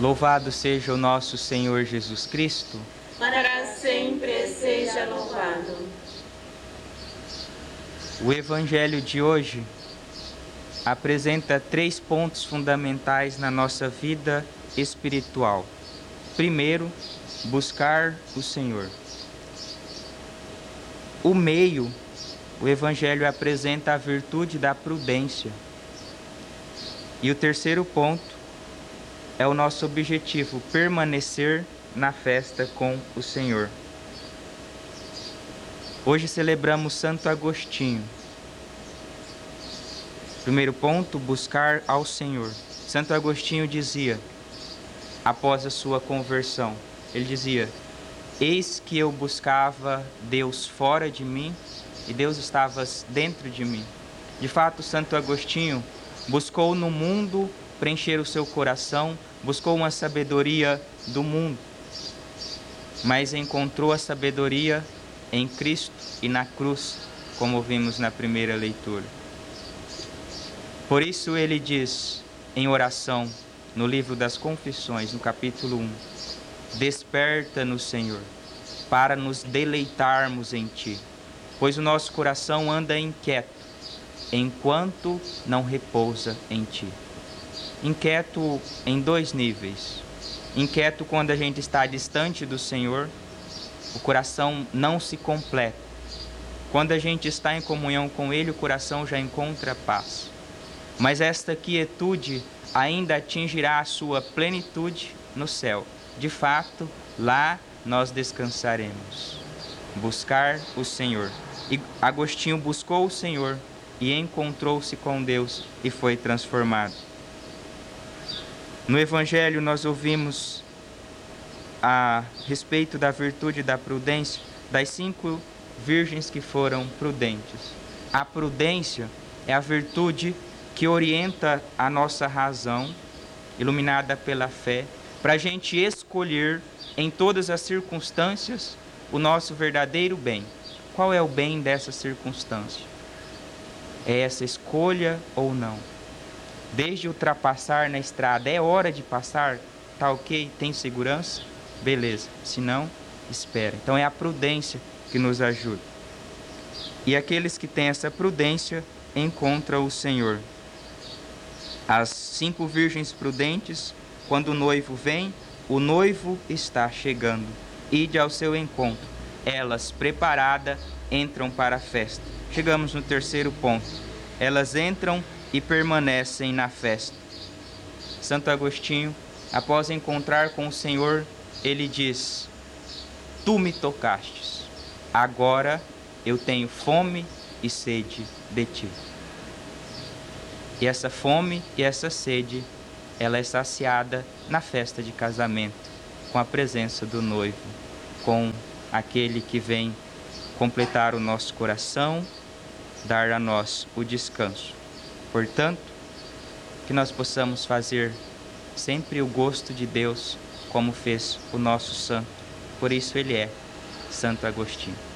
Louvado seja o nosso Senhor Jesus Cristo. Para sempre seja louvado. O Evangelho de hoje apresenta 3 pontos fundamentais na nossa vida espiritual. Primeiro, buscar o Senhor. O meio, o Evangelho apresenta a virtude da prudência. E o terceiro ponto é o nosso objetivo, permanecer na festa com o Senhor. Hoje celebramos Santo Agostinho. Primeiro ponto, buscar ao Senhor. Santo Agostinho dizia, após a sua conversão, ele dizia: eis que eu buscava Deus fora de mim e Deus estava dentro de mim. De fato, Santo Agostinho buscou no mundo preencher o seu coração, buscou uma sabedoria do mundo, mas encontrou a sabedoria em Cristo e na cruz, como vimos na primeira leitura. Por isso ele diz em oração, no livro das Confissões, no capítulo 1, desperta-nos, Senhor, para nos deleitarmos em Ti, pois o nosso coração anda inquieto, enquanto não repousa em Ti. Inquieto em 2 níveis. Inquieto quando a gente está distante do Senhor, o coração não se completa. Quando a gente está em comunhão com Ele, o coração já encontra paz. Mas esta quietude ainda atingirá a sua plenitude no céu. De fato, lá nós descansaremos. Buscar o Senhor. E Agostinho buscou o Senhor e encontrou-se com Deus e foi transformado. No Evangelho nós ouvimos a respeito da virtude da prudência, das 5 virgens que foram prudentes. A prudência é a virtude que orienta a nossa razão, iluminada pela fé, para a gente escolher em todas as circunstâncias o nosso verdadeiro bem. Qual é o bem dessa circunstância? É essa escolha ou não? Desde ultrapassar na estrada, é hora de passar? Tá ok? Tem segurança? Beleza. Se não, espera. Então é a prudência que nos ajuda. E aqueles que têm essa prudência encontram o Senhor. As 5 virgens prudentes, quando o noivo vem, o noivo está chegando. Ide ao seu encontro. Elas, preparadas, entram para a festa. Chegamos no terceiro ponto. Elas entram e permanecem na festa. Santo Agostinho, após encontrar com o Senhor, ele diz: tu me tocastes, agora eu tenho fome e sede de ti. E essa fome e essa sede, ela é saciada na festa de casamento, com a presença do noivo, com aquele que vem completar o nosso coração, dar a nós o descanso. Portanto, que nós possamos fazer sempre o gosto de Deus, como fez o nosso santo. Por isso ele é Santo Agostinho.